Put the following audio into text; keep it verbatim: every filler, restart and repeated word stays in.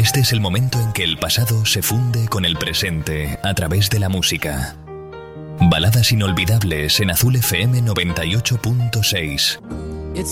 Este es el momento en que el pasado se funde con el presente a través de la música. Baladas inolvidables en Azul F M noventa y ocho punto seis.